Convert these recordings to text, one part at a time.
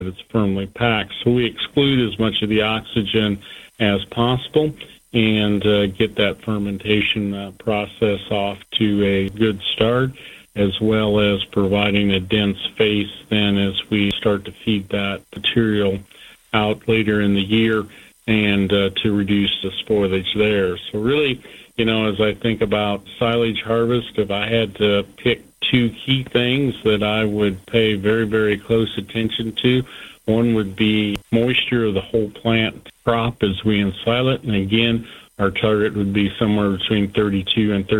it's firmly packed. So we exclude as much of the oxygen as possible and get that fermentation process off to a good start, as well as providing a dense face then as we start to feed that material out later in the year and to reduce the spoilage there. So really, as I think about silage harvest, if I had to pick two key things that I would pay very, very close attention to, one would be moisture of the whole plant crop as we ensile it. And again, our target would be somewhere between 32 and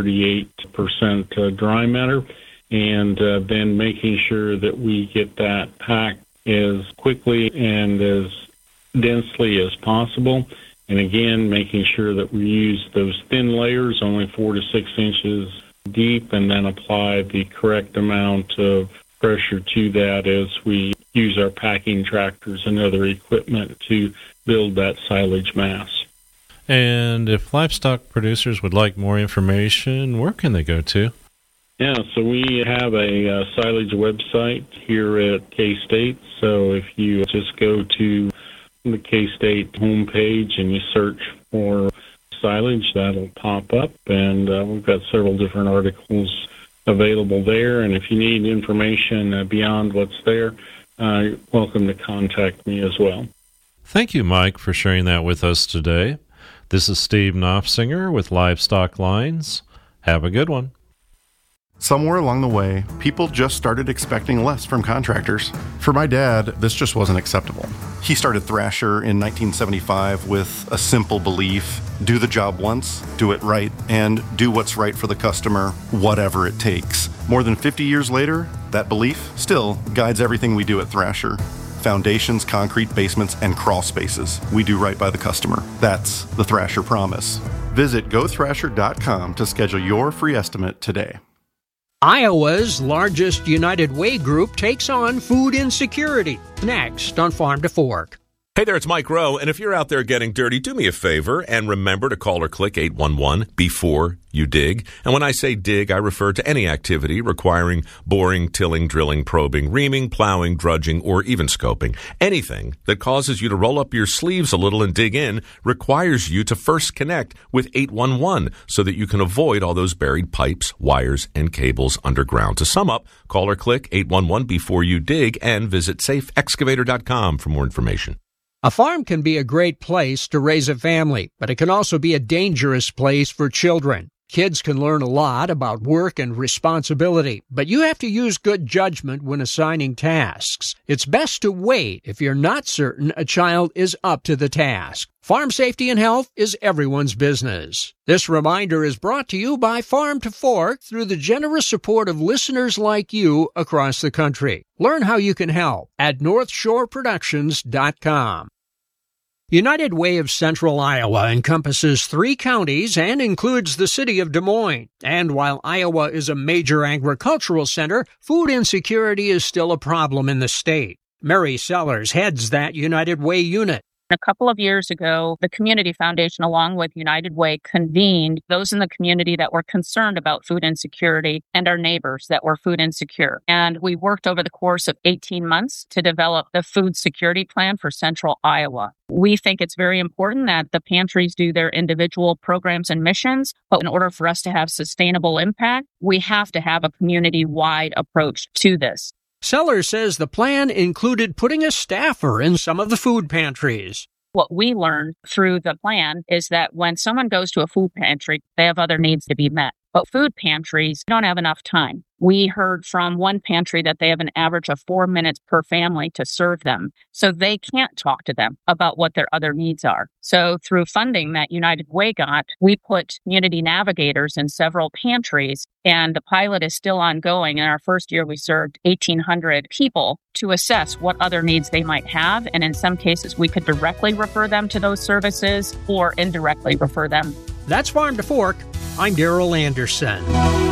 38% dry matter. And then making sure that we get that packed as quickly and as densely as possible. And again, making sure that we use those thin layers, only 4 to 6 inches deep, and then apply the correct amount of pressure to that as we use our packing tractors and other equipment to build that silage mass. And if livestock producers would like more information, where can they go to? Yeah, so we have a silage website here at K-State. So if you just go to the K-State homepage and you search for silage, that'll pop up. And we've got several different articles available there. And if you need information beyond what's there, you're welcome to contact me as well. Thank you, Mike, for sharing that with us today. This is Steve Knopfsinger with Livestock Lines. Have a good one. Somewhere along the way, people just started expecting less from contractors. For my dad, this just wasn't acceptable. He started Thrasher in 1975 with a simple belief: do the job once, do it right, and do what's right for the customer, whatever it takes. More than 50 years later, that belief still guides everything we do at Thrasher. Foundations, concrete basements, and crawl spaces. We do right by the customer. That's the Thrasher promise. Visit gothrasher.com to schedule your free estimate today. Iowa's largest United Way group takes on food insecurity. Next on Farm to Fork. Hey there, it's Mike Rowe, and if you're out there getting dirty, do me a favor and remember to call or click 811 before you dig. And when I say dig, I refer to any activity requiring boring, tilling, drilling, probing, reaming, plowing, drudging, or even scoping. Anything that causes you to roll up your sleeves a little and dig in requires you to first connect with 811 so that you can avoid all those buried pipes, wires, and cables underground. To sum up, call or click 811 before you dig and visit safeexcavator.com for more information. A farm can be a great place to raise a family, but it can also be a dangerous place for children. Kids can learn a lot about work and responsibility, but you have to use good judgment when assigning tasks. It's best to wait if you're not certain a child is up to the task. Farm safety and health is everyone's business. This reminder is brought to you by Farm to Fork through the generous support of listeners like you across the country. Learn how you can help at NorthshoreProductions.com. United Way of Central Iowa encompasses 3 counties and includes the city of Des Moines. And while Iowa is a major agricultural center, food insecurity is still a problem in the state. Mary Sellers heads that United Way unit. A couple of years ago, the Community Foundation, along with United Way, convened those in the community that were concerned about food insecurity and our neighbors that were food insecure. And we worked over the course of 18 months to develop the food security plan for Central Iowa. We think it's very important that the pantries do their individual programs and missions, but in order for us to have sustainable impact, we have to have a community-wide approach to this. Sellers says the plan included putting a staffer in some of the food pantries. What we learned through the plan is that when someone goes to a food pantry, they have other needs to be met. But food pantries don't have enough time. We heard from one pantry that they have an average of 4 minutes per family to serve them. So they can't talk to them about what their other needs are. So through funding that United Way got, we put community navigators in several pantries, and the pilot is still ongoing. In our first year, we served 1,800 people to assess what other needs they might have. And in some cases, we could directly refer them to those services or indirectly refer them. That's Farm to Fork. I'm Darrell Anderson.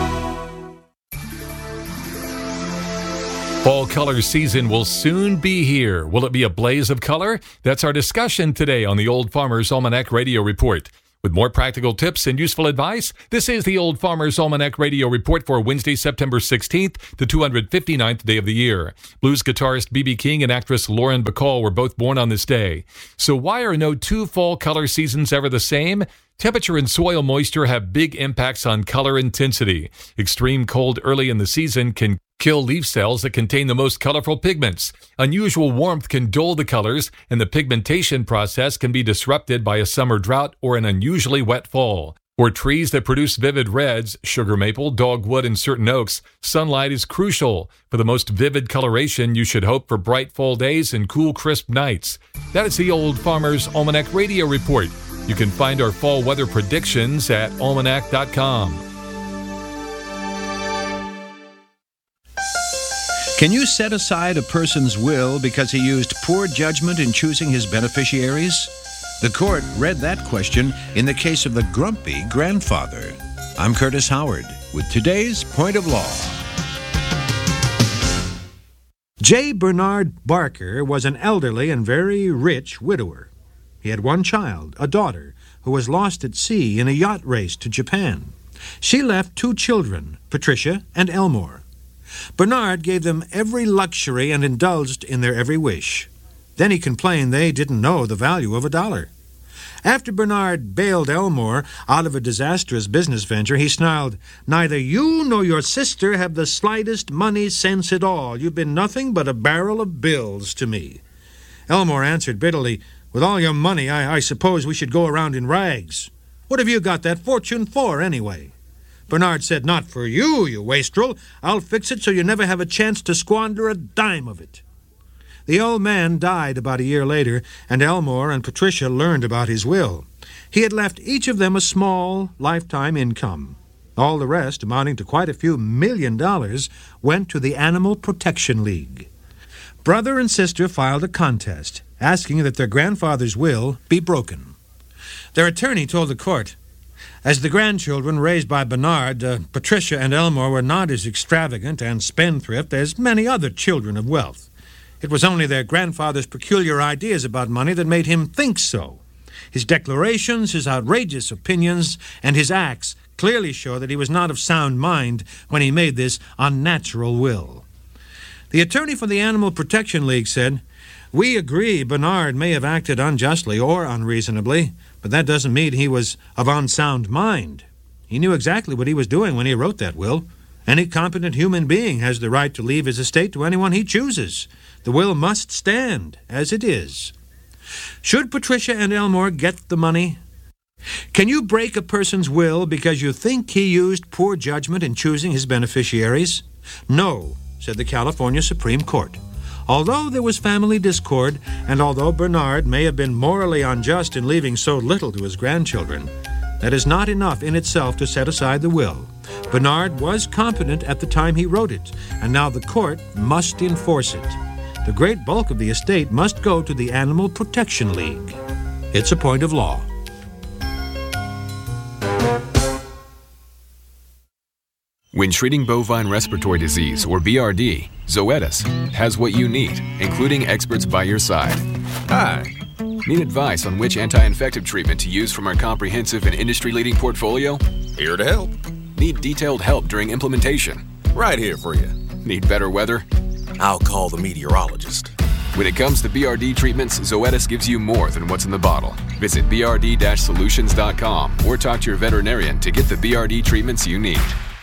Fall color season will soon be here. Will it be a blaze of color? That's our discussion today on the Old Farmer's Almanac Radio Report. With more practical tips and useful advice, this is the Old Farmer's Almanac Radio Report for Wednesday, September 16th, the 259th day of the year. Blues guitarist B.B. King and actress Lauren Bacall were both born on this day. So why are no two fall color seasons ever the same? Temperature and soil moisture have big impacts on color intensity. Extreme cold early in the season can kill leaf cells that contain the most colorful pigments. Unusual warmth can dull the colors, and the pigmentation process can be disrupted by a summer drought or an unusually wet fall. For trees that produce vivid reds, sugar maple, dogwood, and certain oaks, sunlight is crucial. For the most vivid coloration, you should hope for bright fall days and cool, crisp nights. That is the Old Farmer's Almanac Radio Report. You can find our fall weather predictions at almanac.com. Can you set aside a person's will because he used poor judgment in choosing his beneficiaries? The court read that question in the case of the grumpy grandfather. I'm Curtis Howard with today's Point of Law. J. Bernard Barker was an elderly and very rich widower. He had one child, a daughter, who was lost at sea in a yacht race to Japan. She left two children, Patricia and Elmore. Bernard gave them every luxury and indulged in their every wish. Then he complained they didn't know the value of $1. After Bernard bailed Elmore out of a disastrous business venture, he snarled, "Neither you nor your sister have the slightest money sense at all. You've been nothing but a barrel of bills to me." Elmore answered bitterly, "With all your money, I suppose we should go around in rags. What have you got that fortune for, anyway?" Bernard said, "Not for you, you wastrel. I'll fix it so you never have a chance to squander a dime of it." The old man died about a year later, and Elmore and Patricia learned about his will. He had left each of them a small lifetime income. All the rest, amounting to quite a few $1 million, went to the Animal Protection League. Brother and sister filed a contest, asking that their grandfather's will be broken. Their attorney told the court, as the grandchildren raised by Bernard, Patricia and Elmore were not as extravagant and spendthrift as many other children of wealth. It was only their grandfather's peculiar ideas about money that made him think so. His declarations, his outrageous opinions, and his acts clearly show that he was not of sound mind when he made this unnatural will. The attorney for the Animal Protection League said, "We agree Bernard may have acted unjustly or unreasonably, but that doesn't mean he was of unsound mind. He knew exactly what he was doing when he wrote that will. Any competent human being has the right to leave his estate to anyone he chooses. The will must stand as it is." Should Patricia and Elmore get the money? Can you break a person's will because you think he used poor judgment in choosing his beneficiaries? No, said the California Supreme Court. Although there was family discord, and although Bernard may have been morally unjust in leaving so little to his grandchildren, that is not enough in itself to set aside the will. Bernard was competent at the time he wrote it, and now the court must enforce it. The great bulk of the estate must go to the Animal Protection League. It's a point of law. When treating bovine respiratory disease, or BRD, Zoetis has what you need, including experts by your side. Hi. Need advice on which anti-infective treatment to use from our comprehensive and industry-leading portfolio? Here to help. Need detailed help during implementation? Right here for you. Need better weather? I'll call the meteorologist. When it comes to BRD treatments, Zoetis gives you more than what's in the bottle. Visit brd-solutions.com or talk to your veterinarian to get the BRD treatments you need.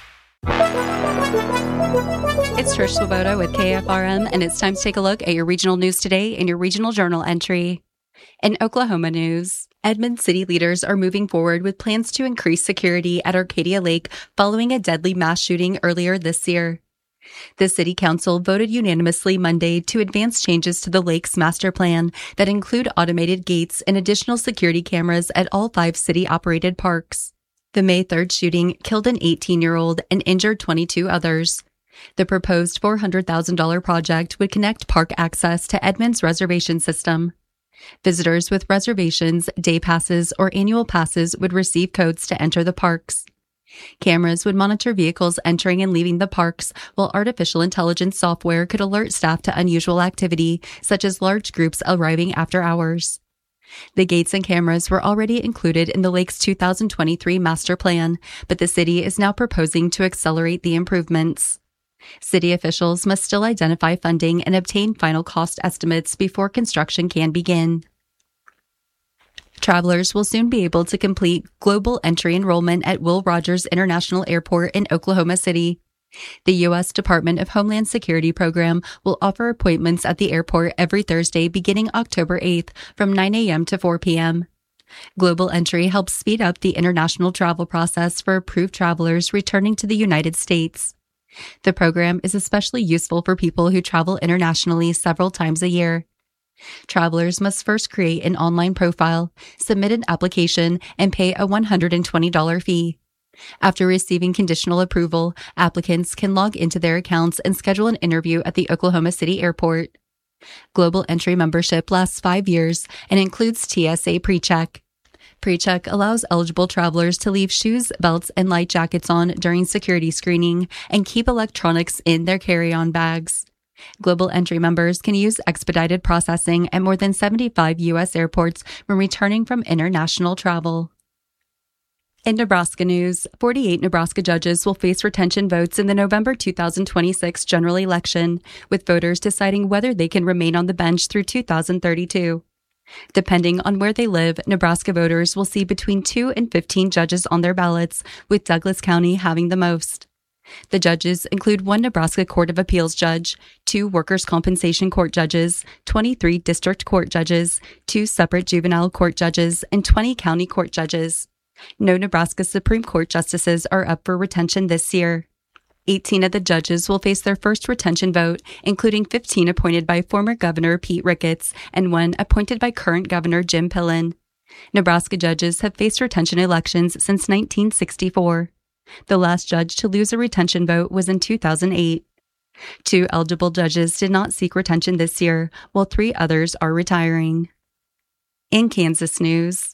It's Trish Swoboda with KFRM, and it's time to take a look at your regional news today in your regional journal entry. In Oklahoma news, Edmond city leaders are moving forward with plans to increase security at Arcadia Lake following a deadly mass shooting earlier this year. The city council voted unanimously Monday to advance changes to the lake's master plan that include automated gates and additional security cameras at all 5 city-operated parks. The May 3rd shooting killed an 18-year-old and injured 22 others. The proposed $400,000 project would connect park access to Edmond's reservation system. Visitors with reservations, day passes, or annual passes would receive codes to enter the parks. Cameras would monitor vehicles entering and leaving the parks, while artificial intelligence software could alert staff to unusual activity, such as large groups arriving after hours. The gates and cameras were already included in the lake's 2023 master plan, but the city is now proposing to accelerate the improvements. City officials must still identify funding and obtain final cost estimates before construction can begin. Travelers will soon be able to complete global entry enrollment at Will Rogers International Airport in Oklahoma City. The U.S. Department of Homeland Security program will offer appointments at the airport every Thursday beginning October 8th from 9 a.m. to 4 p.m. Global Entry helps speed up the international travel process for approved travelers returning to the United States. The program is especially useful for people who travel internationally several times a year. Travelers must first create an online profile, submit an application, and pay a $120 fee. After receiving conditional approval, applicants can log into their accounts and schedule an interview at the Oklahoma City Airport. Global Entry membership lasts 5 years and includes TSA PreCheck. PreCheck allows eligible travelers to leave shoes, belts, and light jackets on during security screening and keep electronics in their carry-on bags. Global Entry members can use expedited processing at more than 75 U.S. airports when returning from international travel. In Nebraska news, 48 Nebraska judges will face retention votes in the November 2026 general election, with voters deciding whether they can remain on the bench through 2032. Depending on where they live, Nebraska voters will see between 2 and 15 judges on their ballots, with Douglas County having the most. The judges include 1 Nebraska Court of Appeals judge, 2 Workers' Compensation Court judges, 23 District Court judges, 2 separate Juvenile Court judges, and 20 County Court judges. No Nebraska Supreme Court justices are up for retention this year. 18 of the judges will face their first retention vote, including 15 appointed by former Governor Pete Ricketts and 1 appointed by current Governor Jim Pillen. Nebraska judges have faced retention elections since 1964. The last judge to lose a retention vote was in 2008. 2 eligible judges did not seek retention this year, while 3 others are retiring. In Kansas news,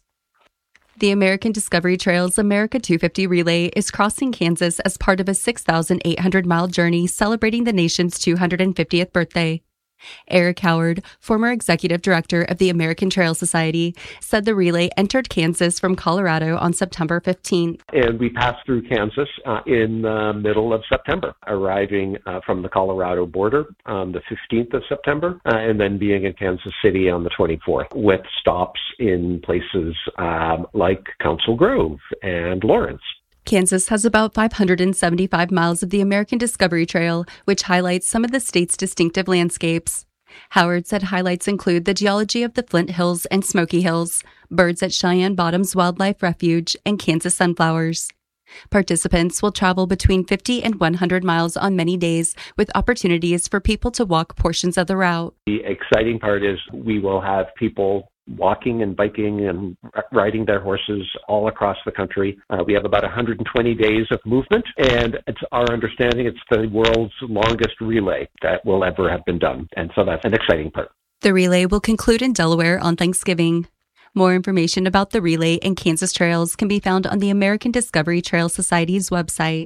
the American Discovery Trail's America 250 Relay is crossing Kansas as part of a 6,800-mile journey celebrating the nation's 250th birthday. Eric Howard, former executive director of the American Trail Society, said the relay entered Kansas from Colorado on September 15th. And we passed through Kansas in the middle of September, arriving from the Colorado border on the 15th of September, and then being in Kansas City on the 24th, with stops in places like Council Grove and Lawrence. Kansas has about 575 miles of the American Discovery Trail, which highlights some of the state's distinctive landscapes. Howard said highlights include the geology of the Flint Hills and Smoky Hills, birds at Cheyenne Bottoms Wildlife Refuge, and Kansas sunflowers. Participants will travel between 50 and 100 miles on many days, with opportunities for people to walk portions of the route. The exciting part is we will have people walking and biking and riding their horses all across the country. We have about 120 days of movement, and it's our understanding it's the world's longest relay that will ever have been done. And so that's an exciting part. The relay will conclude in Delaware on Thanksgiving. More information about the relay and Kansas trails can be found on the American Discovery Trail Society's website.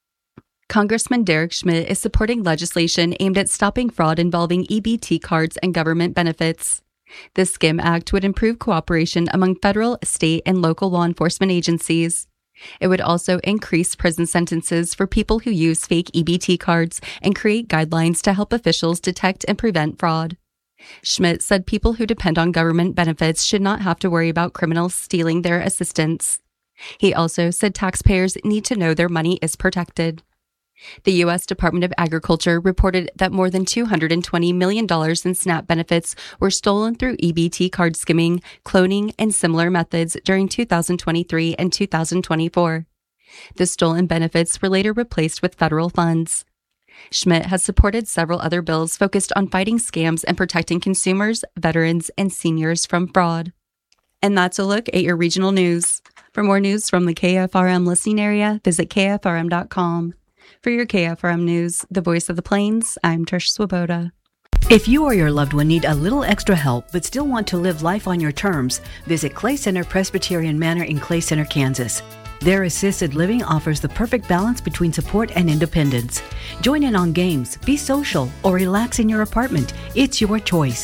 Congressman Derek Schmidt is supporting legislation aimed at stopping fraud involving EBT cards and government benefits. The SKIM Act would improve cooperation among federal, state, and local law enforcement agencies. It would also increase prison sentences for people who use fake EBT cards and create guidelines to help officials detect and prevent fraud. Schmidt said people who depend on government benefits should not have to worry about criminals stealing their assistance. He also said taxpayers need to know their money is protected. The U.S. Department of Agriculture reported that more than $220 million in SNAP benefits were stolen through EBT card skimming, cloning, and similar methods during 2023 and 2024. The stolen benefits were later replaced with federal funds. Schmidt has supported several other bills focused on fighting scams and protecting consumers, veterans, and seniors from fraud. And that's a look at your regional news. For more news from the KFRM listening area, visit KFRM.com. For your KFRM News, the voice of the Plains, I'm Trish Swoboda. If you or your loved one need a little extra help but still want to live life on your terms, visit Clay Center Presbyterian Manor in Clay Center, Kansas. Their assisted living offers the perfect balance between support and independence. Join in on games, be social, or relax in your apartment. It's your choice.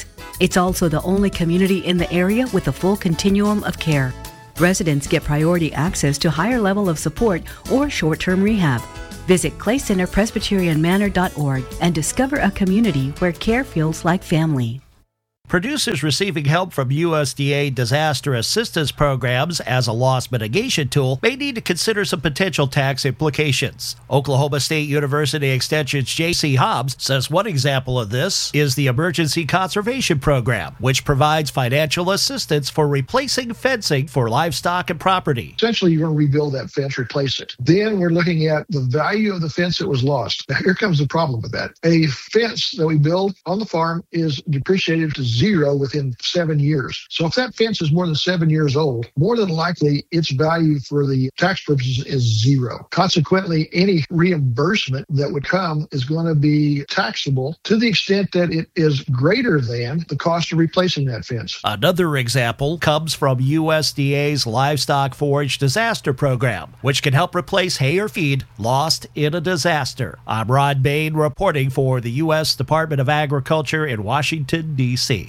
It's also the only community in the area with a full continuum of care. Residents get priority access to higher level of support or short-term rehab. Visit claycenterpresbyterianmanor.org and discover a community where care feels like family. Producers receiving help from USDA disaster assistance programs as a loss mitigation tool may need to consider some potential tax implications. Oklahoma State University Extension's J.C. Hobbs says one example of this is the Emergency Conservation Program, which provides financial assistance for replacing fencing for livestock and property. Essentially, you're going to rebuild that fence, replace it. Then we're looking at the value of the fence that was lost. Now, here comes the problem with that. A fence that we build on the farm is depreciated to zero within 7 years. So if that fence is more than 7 years old, more than likely its value for the tax purposes is zero. Consequently, any reimbursement that would come is going to be taxable to the extent that it is greater than the cost of replacing that fence. Another example comes from USDA's Livestock Forage Disaster Program, which can help replace hay or feed lost in a disaster. I'm Rod Bain reporting for the U.S. Department of Agriculture in Washington, D.C.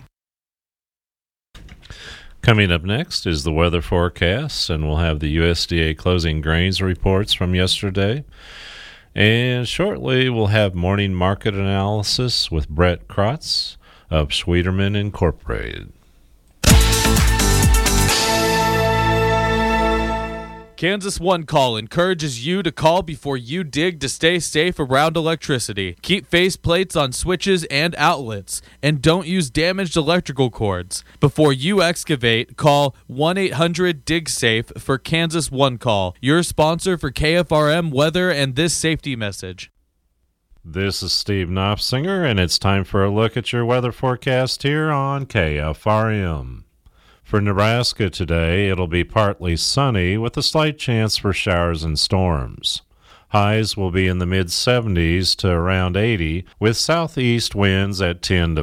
Coming up next is the weather forecast, and we'll have the USDA closing grains reports from yesterday. And shortly, we'll have morning market analysis with Brett Krotz of Schwieterman Incorporated. Kansas One Call encourages you to call before you dig to stay safe around electricity. Keep faceplates on switches and outlets, and don't use damaged electrical cords. Before you excavate, call 1-800-DIG-SAFE for Kansas One Call, your sponsor for KFRM weather and this safety message. This is Steve Knopfsinger, and it's time for a look at your weather forecast here on KFRM. For Nebraska today, it'll be partly sunny with a slight chance for showers and storms. Highs will be in the mid-70s to around 80, with southeast winds at 10 to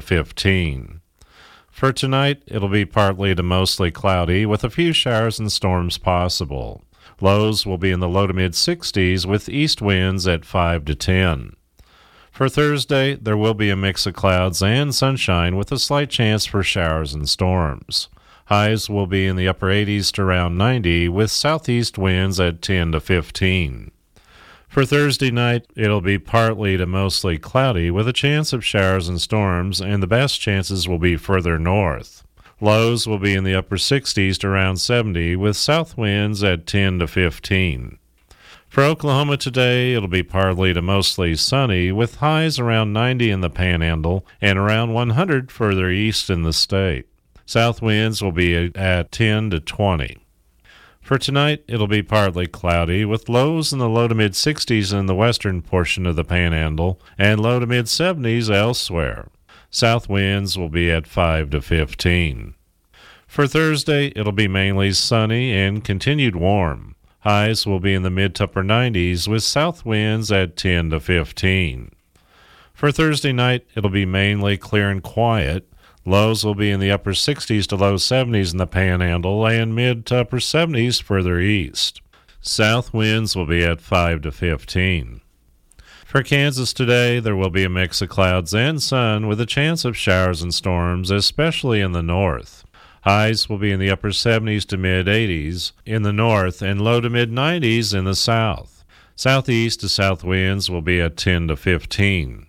15. For tonight, it'll be partly to mostly cloudy with a few showers and storms possible. Lows will be in the low to mid-60s with east winds at 5 to 10. For Thursday, there will be a mix of clouds and sunshine with a slight chance for showers and storms. Highs will be in the upper 80s to around 90 with southeast winds at 10 to 15. For Thursday night, it'll be partly to mostly cloudy with a chance of showers and storms, and the best chances will be further north. Lows will be in the upper 60s to around 70 with south winds at 10 to 15. For Oklahoma today, it'll be partly to mostly sunny with highs around 90 in the Panhandle and around 100 further east in the state. South winds will be at 10 to 20. For tonight, it'll be partly cloudy with lows in the low to mid-60s in the western portion of the Panhandle and low to mid-70s elsewhere. South winds will be at 5 to 15. For Thursday, it'll be mainly sunny and continued warm. Highs will be in the mid to upper 90s with south winds at 10 to 15. For Thursday night, it'll be mainly clear and quiet. Lows will be in the upper 60s to low 70s in the Panhandle and mid to upper 70s further east. South winds will be at 5 to 15. For Kansas today, there will be a mix of clouds and sun with a chance of showers and storms, especially in the north. Highs will be in the upper 70s to mid-80s in the north and low to mid-90s in the south. Southeast to south winds will be at 10 to 15.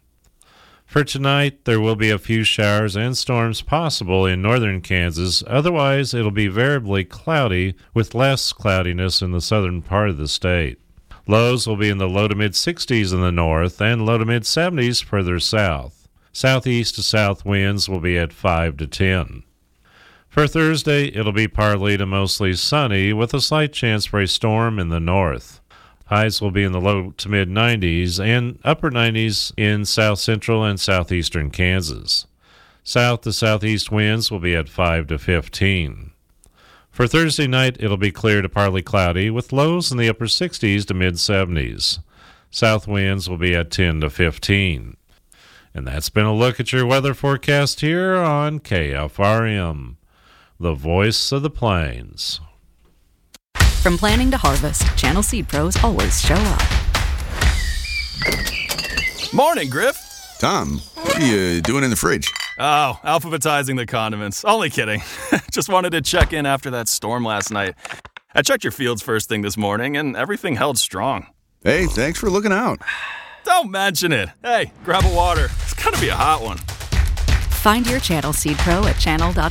For tonight, there will be a few showers and storms possible in northern Kansas. Otherwise, it'll be variably cloudy with less cloudiness in the southern part of the state. Lows will be in the low to mid-60s in the north and low to mid-70s further south. Southeast to south winds will be at 5 to 10. For Thursday, it'll be partly to mostly sunny with a slight chance for a storm in the north. Highs will be in the low to mid-90s and upper 90s in south central and southeastern Kansas. South to southeast winds will be at 5 to 15. For Thursday night, it'll be clear to partly cloudy with lows in the upper 60s to mid-70s. South winds will be at 10 to 15. And that's been a look at your weather forecast here on KFRM, the voice of the plains. From planting to harvest, Channel Seed Pros always show up. Morning, Griff. Tom, what are you doing in the fridge? Oh, alphabetizing the condiments. Only kidding. Just wanted to check in after that storm last night. I checked your fields first thing this morning, and everything held strong. Hey, thanks for looking out. Don't mention it. Hey, grab a water. It's gotta be a hot one. Find your Channel Seed Pro at channel.com.